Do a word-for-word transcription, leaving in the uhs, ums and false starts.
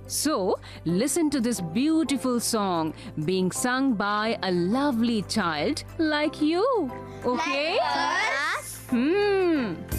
So, listen to this beautiful song being sung by a lovely child like you. Okay? Like us? Hmm.